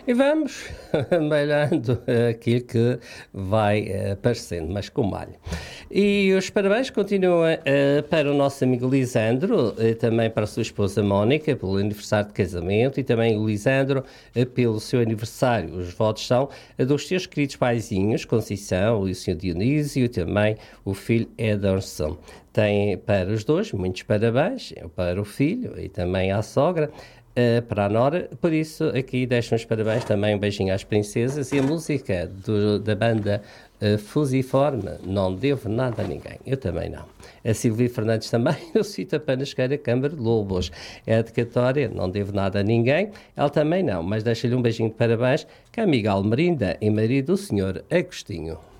E vamos malhando aquilo que vai aparecendo, mas com malho. E os parabéns continuam para o nosso amigo Lisandro, também para a sua esposa Mónica, pelo aniversário de casamento, e também o Lisandro pelo seu aniversário. Os votos são dos seus queridos paizinhos, Conceição e o Sr. Dionísio, e também o filho Ederson. Tem para os dois muitos parabéns, para o filho e também à sogra, para a Nora. Por isso, aqui deixo os parabéns, também um beijinho às princesas, e a música da banda Fusiforme, Não Devo Nada a Ninguém. Eu também não. A Silvia Fernandes também, eu cito a Panasqueira Câmara de Lobos. É a dedicatória, Não Devo Nada a Ninguém. Ela também não, mas deixa-lhe um beijinho de parabéns, que é a amiga Almerinda e marido do Sr. Agostinho.